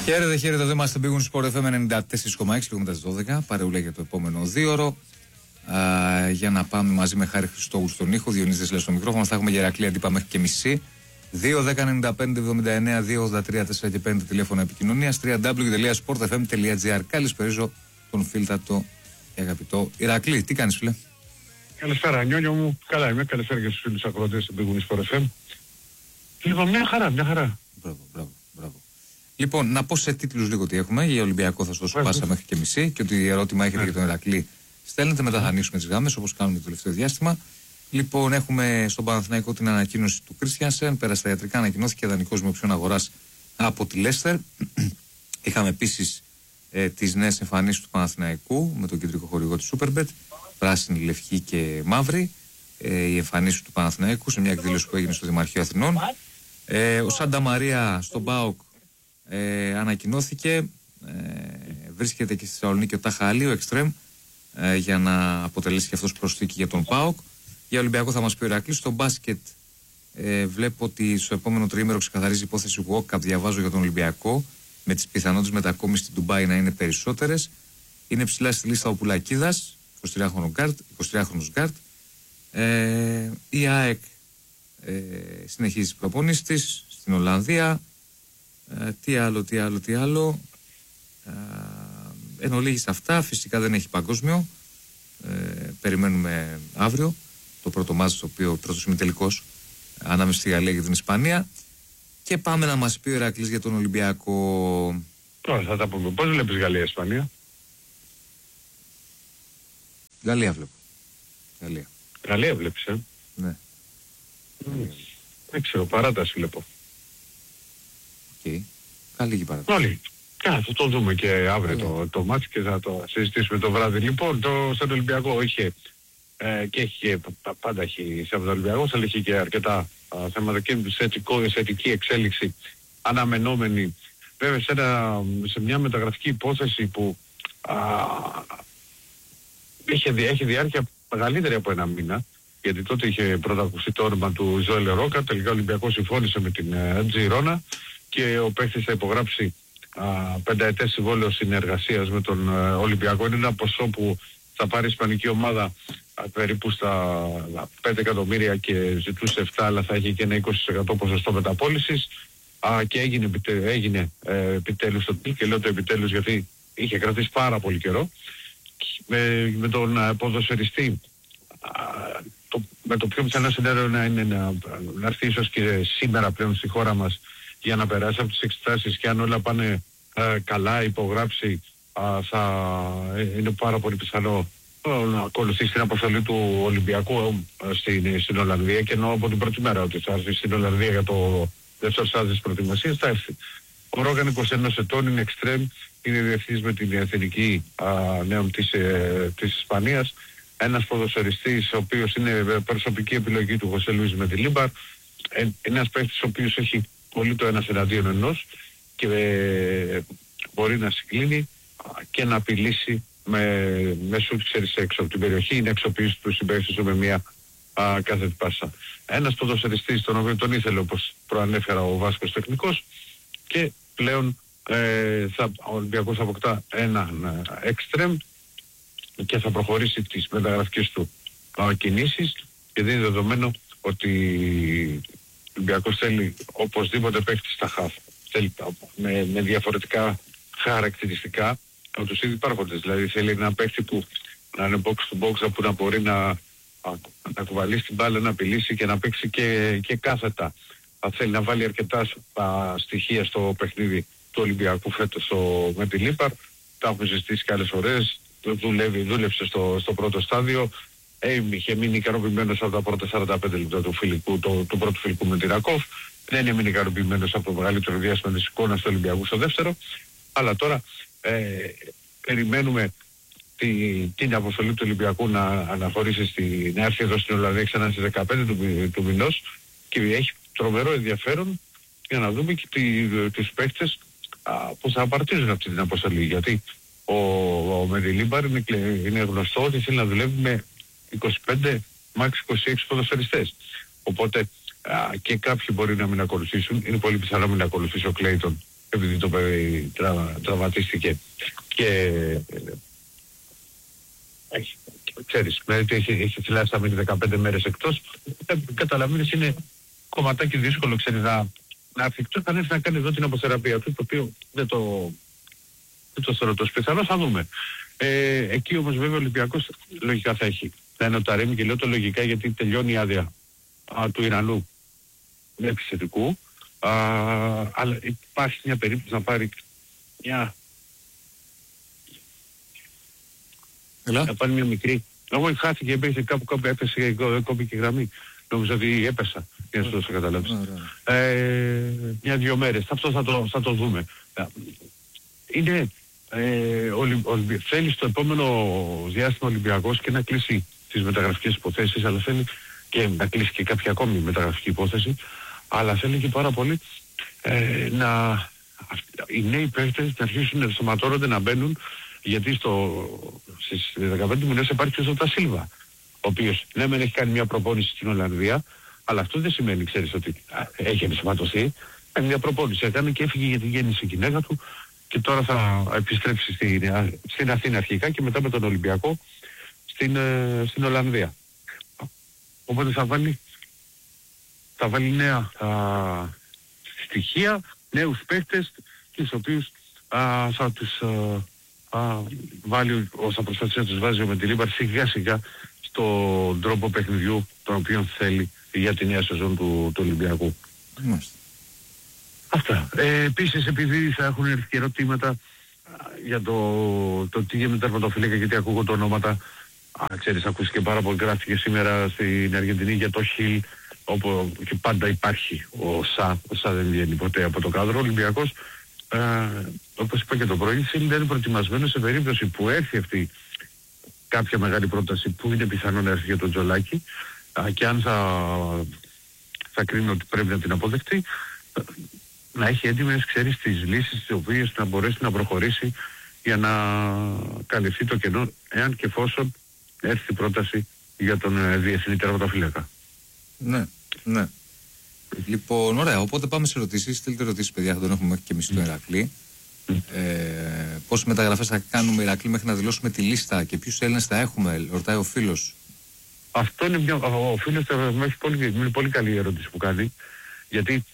Χαίρετε, εδώ είμαστε Big Sport FM 94,6 κm 12. Παρεούλα για το επόμενο 2ωρο. Για να πάμε μαζί με Χάρη Χριστόγλου στον ήχο, Διονύσης Λες στο μικρόφωνο. Θα έχουμε Γερακλή αντίπα μέχρι και μισή. 2-10-95-79-2-83-4 και 5 τηλέφωνα επικοινωνίας. www.sportfm.gr. Καλησπέριζω τον φίλτατο και αγαπητό Ηρακλή. Τι κάνεις, φίλε? Καλησπέρα, Νιόνιο μου. Καλά είμαι. Καλησπέρα και στους φίλους ακροατές του Big Sport FM. Λοιπόν, μια χαρά. Μπράβο. Λοιπόν, να πω σε τίτλους λίγο τι έχουμε. Για Ολυμπιακό θα σου δώσω πάσα μέχρι και μισή. Και ότι ερώτημα έχετε για τον Ηρακλή στέλνετε, μετά θα ανοίξουμε τις γραμμές όπως κάνουμε το τελευταίο διάστημα. Λοιπόν, έχουμε στον Παναθηναϊκό την ανακοίνωση του Κρίστιανσεν. Πέρασε τα ιατρικά, ανακοινώθηκε δανεικός με οψιόν αγοράς από τη Λέστερ. Είχαμε επίσης τις νέες εμφανίσεις του Παναθηναϊκού με τον κεντρικό χορηγό της Superbet. Πράσινη, λευκή και μαύρη. Οι εμφανίσεις του Παναθηναϊκού σε μια εκδήλωση που έγινε στο Δημαρχείο Αθηνών. Ο Σάντα Μαρία στον ΠΑΟΚ ανακοινώθηκε. Βρίσκεται και στη Θεσσαλονίκη ο Ταχαλή, ο Εκστρέμ, για να αποτελέσει και αυτός προσθήκη για τον ΠΑΟΚ. Για Ολυμπιακό θα μας πει ο Ηρακλής. Στο μπάσκετ βλέπω ότι στο επόμενο τριήμερο ξεκαθαρίζει η υπόθεση walk-up, διαβάζω για τον Ολυμπιακό, με τις πιθανότητες μετακόμισης στην Ντουμπάι να είναι περισσότερες. Είναι ψηλά στη λίστα ο Πουλακίδας, 23χρονος γκάρτ. Η ΑΕΚ συνεχίζει τις προπονήσεις της στην Ολλανδία. Τι άλλο. Εν ολίγης αυτά, φυσικά δεν έχει παγκόσμιο. Περιμένουμε αύριο το πρώτο μάτς, το οποίο πρώτος ημιτελικός ανάμεσα στη Γαλλία και την Ισπανία. Και πάμε να μας πει ο Ηρακλής για τον Ολυμπιακό. Τώρα θα τα πούμε. Πώς βλέπεις Γαλλία-Ισπανία? Γαλλία βλέπω. Γαλλία βλέπεις, Ναι. Δεν ξέρω, παράταση βλέπω. Οκ. Καλή και παράταση. Όλοι. Θα το δούμε και αύριο το μάτς και θα το συζητήσουμε το βράδυ. Λοιπόν, στον Ολυμπιακό είχε πάντα έχει σε Ολυμπιακός, αλλά είχε και αρκετά θέματα και θετική εξέλιξη αναμενόμενη. Βέβαια σε μια μεταγραφική υπόθεση που έχει διάρκεια μεγαλύτερη από ένα μήνα, γιατί τότε είχε πρώτα ακουστεί το όνομα του Ζωέλ Ρόκα. Τελικά ο Ολυμπιακός συμφώνησε με την Τζιρόνα και ο παίκτης θα υπογράψει 5ετές συμβόλαιο συνεργασίας με τον Ολυμπιακό. Είναι ένα ποσό που θα πάρει η ισπανική ομάδα περίπου στα 5 εκατομμύρια και ζητούσε 7, αλλά θα έχει και ένα 20% ποσοστό μεταπώλησης. Και έγινε επιτέλους το τίλ, και λέω το επιτέλους γιατί είχε κρατήσει πάρα πολύ καιρό. Με τον ποδοσφαιριστή με το πιο πιθανό σενάριο να είναι να έρθει ίσως και σήμερα πλέον στη χώρα μας για να περάσει από τις εξετάσεις, και αν όλα πάνε καλά, υπογράψει, θα είναι πάρα πολύ πιθανό να ακολουθήσει την αποστολή του Ολυμπιακού στην Ολλανδία, και εννοώ από την πρώτη μέρα ότι θα έρθει στην Ολλανδία για το δεύτερο στάδιο της προετοιμασίας, θα έρθει. Ο Ρόγαν 21 ετών, είναι εξτρέμ, είναι διευθυντής με την εθνική νέων της Ισπανίας. Ένας ποδοσφαιριστής ο οποίος είναι προσωπική επιλογή του Χωσέ Λουίς με τη Λίμπαρ. Ένας παίκτης ο οποίος έχει πολύ το ένας εναντίον ενός και μπορεί να συγκλίνει και να απειλήσει με σουτ, ξέρεις, έξω από την περιοχή, είναι εξοπλίσει του συμπαίκτες με μια κάθετη πάσα. Ένας ποδοσφαιριστής τον οποίο τον ήθελε, όπως προανέφερα, ο Βάσκος τεχνικός, και πλέον ο Ολυμπιακός αποκτά έναν εξτρέμ και θα προχωρήσει τις μεταγραφικές του κινήσεις, και δεν είναι δεδομένο ότι ο Ολυμπιακός θέλει οπωσδήποτε παίχτη στα χαφ. Θέλει με διαφορετικά χαρακτηριστικά από τους ήδη υπάρχοντες. Δηλαδή θέλει ένα παίχτη που να είναι box to box, που να μπορεί να κουβαλήσει την μπάλα, να απειλήσει και να παίξει και κάθετα. Θέλει να βάλει αρκετά στοιχεία στο παιχνίδι του Ολυμπιακού φέτος με τη Λίπαρ. Τα έχουμε συζητήσει και άλλες φορές. Δούλεψε στο πρώτο στάδιο. Είχε μείνει ικανοποιημένος από τα πρώτα 45 λεπτά του πρώτου φιλικού με την Ρακόφ. Δεν έμεινε ικανοποιημένος από το μεγαλύτερο διάστημα της εικόνας του Ολυμπιακού στο δεύτερο. Αλλά τώρα περιμένουμε την αποστολή του Ολυμπιακού να αναχωρήσει να έρθει εδώ στην Ολλανδία ξανά στις 15 του μηνός, και έχει τρομερό ενδιαφέρον για να δούμε και τους παίκτες που θα απαρτίζουν αυτή την αποστολή. Γιατί ο Μεντιλίμπαρ είναι γνωστό ότι θέλει να δουλεύει με 25, max 26 ποδοσφαιριστές. Οπότε και κάποιοι μπορεί να μην ακολουθήσουν. Είναι πολύ πιθανό να μην ακολουθήσει ο Κλέιτον επειδή το παιδί τραυματίστηκε και ξέρεις, δηλαδή έχει τουλάχιστον θα μείνει 15 μέρες εκτός, καταλαβαίνεις είναι κομματάκι δύσκολο, ξέρεις, να έρθει εκτός, θα έρθει να κάνει εδώ την αποθεραπεία του, το οποίο δεν το θεωρώ τόσο πιθανό, θα δούμε. Εκεί όμως βέβαια ο Ολυμπιακός λογικά θα είναι ο Ταρέμι, και λέω το λογικά γιατί τελειώνει η άδεια του Ιρανού επιθετικού, αλλά υπάρχει μια περίπτωση να πάρει να πάρει μια μικρή. Εγώ χάθηκε, έπαιξε κάπου έπεσε, κόπηκε η γραμμή. Νομίζω ότι έπεσα, για να το καταλάβεις. Μια-δυο μέρες, αυτό θα το δούμε. Είναι, θέλει στο επόμενο διάστημα Ολυμπιακός και να κλείσει τις μεταγραφικές υποθέσεις, αλλά θέλει και να κλείσει και κάποια ακόμη μεταγραφική υπόθεση, αλλά θέλει και πάρα πολύ οι νέοι παίκτες να αρχίσουν να σωματώνονται, να μπαίνουν, γιατί στις 15 μηνές υπάρχει ο Ζώτα Σίλβα, ο οποίος ναι μεν έχει κάνει μια προπόνηση στην Ολλανδία, αλλά αυτό δεν σημαίνει, ξέρεις, ότι έχει ενσωματωθεί. Μια προπόνηση έκανε και έφυγε γιατί γέννησε η γυναίκα του και τώρα θα επιστρέψει στην Αθήνα αρχικά και μετά με τον Ολυμπιακό στην Ολλανδία. Οπότε θα βάλει νέα στοιχεία, νέους παίκτες, τους οποίους θα τους βάλει, θα προσπαθήσει να τους βάζει ο Μεντιλίμπαρ σιγά σιγά στον τρόπο παιχνιδιού τον οποίο θέλει για τη νέα σεζόν του Ολυμπιακού. Αυτά. Επίσης, επειδή θα έχουν έρθει και ερωτήματα για το τι γίνεται με τα τερματοφύλακα, γιατί ακούω τα ονόματα, ξέρεις, ακούστηκε πάρα πολύ, γράφτηκε σήμερα στην Αργεντινή για το Χιλ, όπου και πάντα υπάρχει ο Σα δεν βγαίνει ποτέ από το κάδρο. Ο Ολυμπιακός, όπως είπα και το πρωί, δεν είναι προετοιμασμένο σε περίπτωση που έρθει αυτή κάποια μεγάλη πρόταση που είναι πιθανό να έρθει για τον Τζολάκη, και αν θα κρίνει ότι πρέπει να την αποδεχτεί, να έχει έτοιμες, ξέρεις, τις λύσεις τις οποίες να μπορέσει να προχωρήσει για να καλυφθεί το κενό, εάν και εφόσον έρθει η πρόταση για τον διεθνή τερματοφύλακα. Ναι, ναι. Λοιπόν, ωραία, οπότε πάμε σε ερωτήσεις. Στείλτε ερωτήσεις, παιδιά, θα τον έχουμε και εμείς στο Ηρακλή. Πόσες μεταγραφές θα κάνουμε Ηρακλή μέχρι να δηλώσουμε τη λίστα και ποιους Έλληνες θα έχουμε, ρωτάει ο φίλος. Αυτό είναι ο φίλος είναι πολύ καλή η ερώτηση που κάνει, γιατί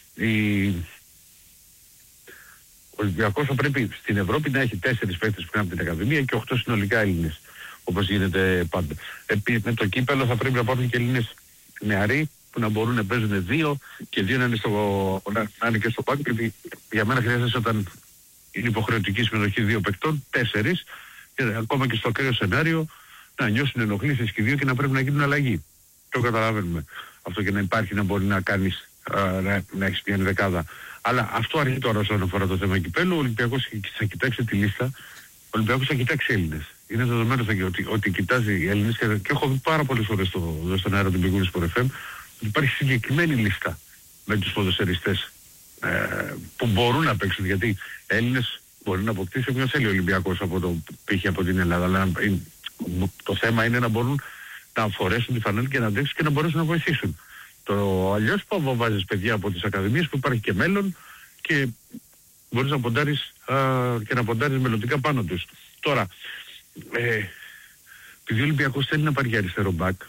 ο Ολυμπιακός θα πρέπει στην Ευρώπη να έχει 4 παίκτες που κάνουν την Ακαδημία και 8 συνολικά Έλληνες, όπως γίνεται πάντα. Επίσης με το κύπελλο θα πρέπει να υπάρχουν και Έλληνες νεαροί που να μπορούν να παίζουν 2 και 2 να είναι και στο πάγκο, γιατί για μένα χρειάζεται όταν είναι υποχρεωτική συμμετοχή 2 παικτών, 4, και ακόμα και στο ακραίο σενάριο να νιώσουν ενοχλήσεις και 2 και να πρέπει να γίνουν αλλαγή. Το καταλαβαίνουμε. Αυτό και να υπάρχει, να μπορεί να κάνεις, να έχεις μια δεκάδα. Αλλά αυτό αρκεί τώρα όσον αφορά το θέμα κυπέλλου. Ο Ολυμπιακός θα κοιτάξει τη λίστα. Ο Ολυμπιακός θα κοιτάξει Έλληνες. Είναι δεδομένο ότι κοιτάζει Έλληνες, και έχω δει πάρα πολλές φορές στον αέρα του Μπιγκούρης Sport FM ότι υπάρχει συγκεκριμένη λίστα με τους ποδοσφαιριστές που μπορούν να παίξουν. Γιατί Έλληνες μπορεί να αποκτήσει όποιος θέλει ο Ολυμπιακός από την Ελλάδα. Αλλά το θέμα είναι να μπορούν να φορέσουν τη φανέλα και να αντέξουν και να μπορέσουν να βοηθήσουν. Αλλιώς που βάζεις παιδιά από τις ακαδημίες που υπάρχει και μέλλον και μπορείς να ποντάρεις και να ποντάρεις μελλοντικά πάνω τους. Τώρα, επειδή ο Ολυμπιακός θέλει να πάρει αριστερό μπακ,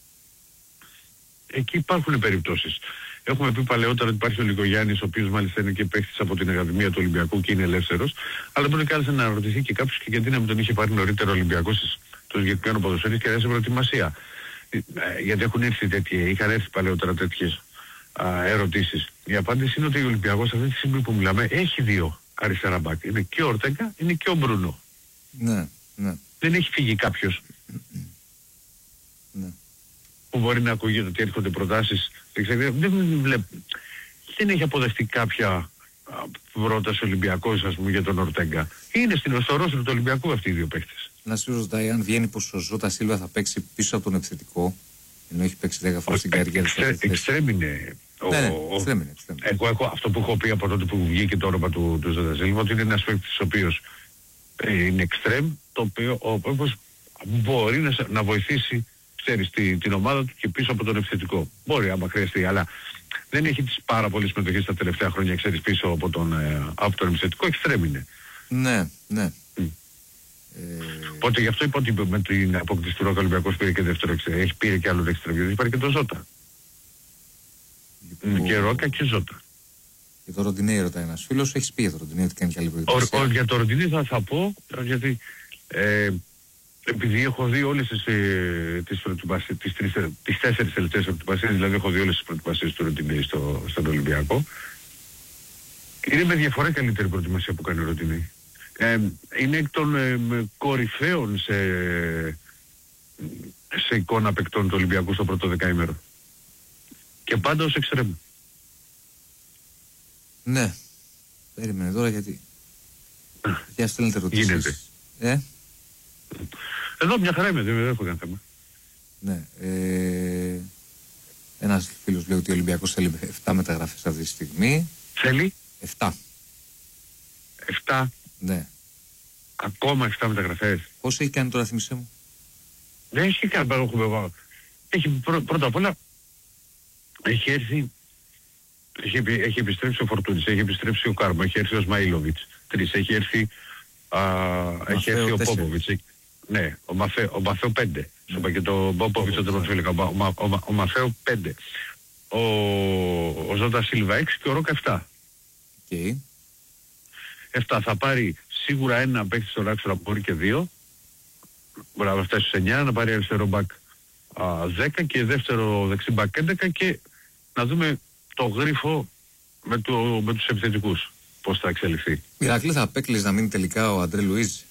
εκεί υπάρχουν περιπτώσεις. Έχουμε πει παλαιότερα ότι υπάρχει ο Λικογιάννης, ο οποίος μάλιστα είναι και παίκτης από την Ακαδημία του Ολυμπιακού και είναι ελεύθερος, αλλά μπορεί κάλλιστα να ρωτηθεί και κάποιος και γιατί να μην τον είχε πάρει νωρίτερα ο Ολυμπιακός το συγκεκριμένο ποδοσφαίρι και να σε προετοιμασία. Γιατί είχαν έρθει παλαιότερα τέτοιες ερωτήσεις. Η απάντηση είναι ότι ο Ολυμπιακός αυτή τη στιγμή που μιλάμε έχει 2 αριστερά μπακ. Είναι και ο Ορτέγκα, είναι και ο Μπρούνο. Ναι, ναι. Δεν έχει φύγει κάποιος. Ναι. Που μπορεί να ακούγεται ότι έρχονται προτάσεις. Δεν έχει αποδεχτεί κάποια πρόταση Ολυμπιακός, ας πούμε, για τον Ορτέγκα. Είναι στο ρόστερ του Ολυμπιακού αυτοί οι 2 παίκτες. Να σου ρωτάει αν βγαίνει πως ο Ζώτα Σίλβα θα παίξει πίσω από τον επιθετικό, ενώ έχει παίξει 10 φορές στην καριέρα του. Εξτρέμ είναι. Εγώ αυτό που έχω πει από τότε που βγήκε το όνομα του Ζώτα Σίλβα, ότι είναι ένας παίκτης ο οποίος είναι εξτρέμ, το οποίο όπως μπορεί να βοηθήσει, ξέρεις, την ομάδα του και πίσω από τον επιθετικό. Μπορεί άμα χρειαστεί, αλλά δεν έχει τις πάρα πολλές συμμετοχές τα τελευταία χρόνια, ξέρεις, πίσω από τον εμισετικό, εξτρέμ είναι. Ναι, ναι. Οπότε γι' αυτό είπα ότι με την απόκτηση του Ρόκα Ολυμπιακός πήρε και δεύτερο εξτρέμ. Έχει πήρε και άλλο εξτρέμ, γιατί υπάρχει και το Ζώτα. Και Ρόκα και Ζώτα. Για το Ροντινέι ρωτάει ένας φίλος, έχεις πει για το Ροντινέι ότι κάνει καλή προετοιμασία. Για το Ροντινέι θα πω, γιατί επειδή έχω δει όλες τις 4 τελευταίες προετοιμασίες, δηλαδή έχω δει όλες τις προετοιμασίες του Ροντινέι στον Ολυμπιακό, είναι με διαφορά καλύτερη προετοιμασία που κάνει ο Ροντινέι. Είναι εκ των κορυφαίων σε εικόνα παικτών του Ολυμπιακού στο πρώτο δεκαήμερο. Και πάντα ως εξτρέμ. Ναι. Περίμενε τώρα γιατί. Για στέλνετε ρωτήσεις. Γίνεται. Εδώ μια χαρά είμαι, δεν έχω κανένα θέμα. Ναι. Ένας φίλος λέει ότι ο Ολυμπιακός θέλει 7 μεταγραφές αυτή τη στιγμή. Θέλει? 7. 7. Ναι. Ακόμα 7 μεταγραφές. Πόσο έχει κάνει τώρα, θυμίσέ μου? Δεν έχει κάνει παρόχο. Πρώτα απ' όλα έχει έρθει, έχει επιστρέψει ο Φορτούνης, έχει επιστρέψει ο Κάρμο, έχει έρθει ο Σμαΐλοβιτς. 3. Έχει έρθει, έχει έρθει ο Πόποβιτς. Ναι, ο Μαθαίο 5. Σου είπα και το Πόποβιτς ο Τερματοφύλακα. Ο Μαθαίο 5. Ο Ζώτα Σίλβα 6 και ο Ρόκα 7. Okay. 7 θα πάρει σίγουρα ένα παίκτη στο άξονα, μπορεί και 2. Μπορεί να φτάσει στους 9, να πάρει αριστερό μπακ 10 και δεύτερο δεξί μπακ 11 και να δούμε το γρίφο με τους επιθετικούς πώς θα εξελιχθεί. Ηρακλή, θα απέκλειες να μείνει τελικά ο Αντρέ Λουίζ?